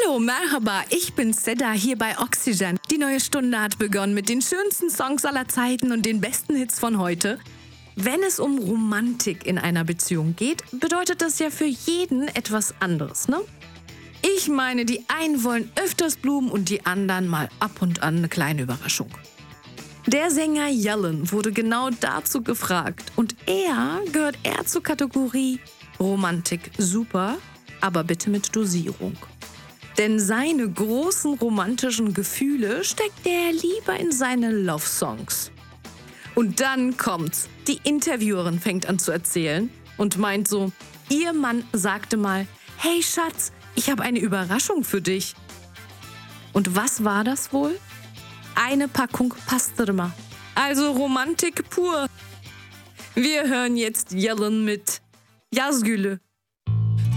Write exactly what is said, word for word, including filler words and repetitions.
Hallo, Merhaba, ich bin Seda hier bei Oxygen. Die neue Stunde hat begonnen mit den schönsten Songs aller Zeiten und den besten Hits von heute. Wenn es um Romantik in einer Beziehung geht, bedeutet das ja für jeden etwas anderes, ne? Ich meine, die einen wollen öfters Blumen und die anderen mal ab und an eine kleine Überraschung. Der Sänger Yellen wurde genau dazu gefragt und er gehört eher zur Kategorie Romantik super, aber bitte mit Dosierung. Denn seine großen romantischen Gefühle steckt er lieber in seine Love-Songs. Und dann kommt's. Die Interviewerin fängt an zu erzählen und meint so, ihr Mann sagte mal, hey Schatz, ich habe eine Überraschung für dich. Und was war das wohl? Eine Packung Pastırma. Also Romantik pur. Wir hören jetzt Yellen mit Yazgülü.